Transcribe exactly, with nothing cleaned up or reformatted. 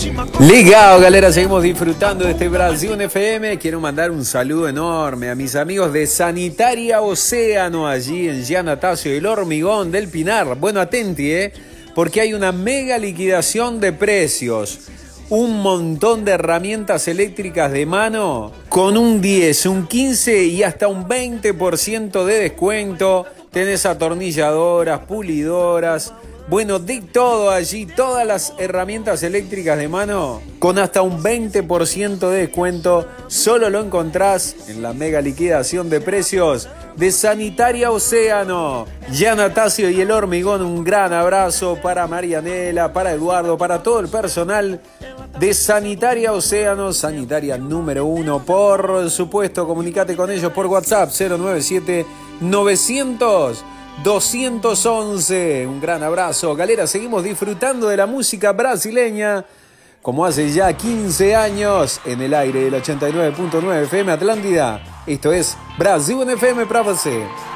Legal, galera, seguimos disfrutando de este Brasil F M. Quiero mandar un saludo enorme a mis amigos de Sanitaria Océano, allí en Gian Atasio y el Hormigón del Pinar. Bueno, atenti, ¿eh? Porque hay una mega liquidación de precios. Un montón de herramientas eléctricas de mano con un diez, un quince y hasta un veinte por ciento de descuento. Tenés atornilladoras, pulidoras, bueno, de todo allí, todas las herramientas eléctricas de mano con hasta un veinte por ciento de descuento. Solo lo encontrás en la mega liquidación de precios de Sanitaria Océano. Gian Atasio y el Hormigón, un gran abrazo para Marianela, para Eduardo, para todo el personal de Sanitaria Océano, sanitaria número uno. Por supuesto, comunicate con ellos por WhatsApp cero nueve siete novecientos doscientos once. Un gran abrazo, galera. Seguimos disfrutando de la música brasileña como hace ya quince años en el aire del ochenta y nueve punto nueve F M Atlántida. Esto es Brasil F M para você.